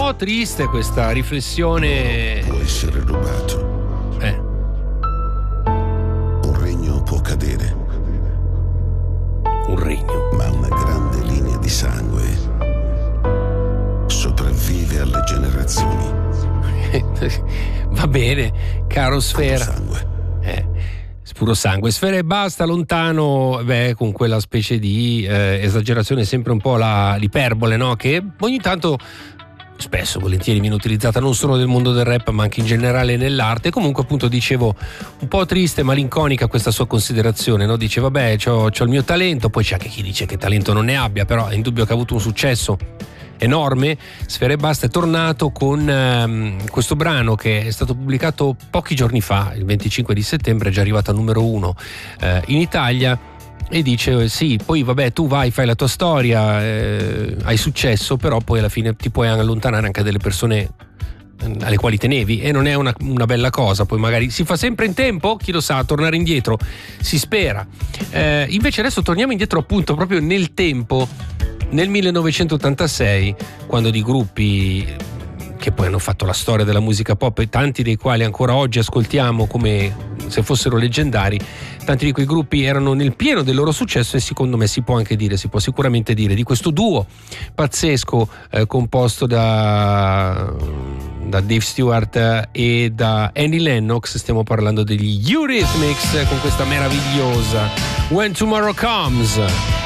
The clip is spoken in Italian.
po' triste questa riflessione. Può essere rubato. Un regno può cadere. Un regno. Ma una grande linea di sangue sopravvive alle generazioni. Va bene, caro Sfera. Sangue. Puro sangue. Sfera e basta, lontano, con quella specie di esagerazione, sempre un po' l'iperbole, no? Che ogni tanto, spesso, volentieri viene utilizzata non solo nel mondo del rap ma anche in generale nell'arte. Comunque, appunto, dicevo, un po' triste, malinconica questa sua considerazione, no? Dice vabbè, c'ho il mio talento, poi c'è anche chi dice che talento non ne abbia, però è indubbio che ha avuto un successo enorme. Sfera e basta è tornato con questo brano che è stato pubblicato pochi giorni fa, il 25 di settembre, è già arrivato al numero 1 in Italia, e dice sì, poi vabbè, tu vai, fai la tua storia, hai successo, però poi alla fine ti puoi allontanare anche dalle persone alle quali tenevi, e non è una bella cosa. Poi magari si fa sempre in tempo, chi lo sa, tornare indietro, si spera. Invece adesso torniamo indietro, appunto, proprio nel tempo, nel 1986, quando di gruppi che poi hanno fatto la storia della musica pop, e tanti dei quali ancora oggi ascoltiamo come se fossero leggendari, tanti di quei gruppi erano nel pieno del loro successo, e secondo me si può sicuramente dire di questo duo pazzesco composto da Dave Stewart e da Annie Lennox. Stiamo parlando degli Eurythmics con questa meravigliosa When Tomorrow Comes.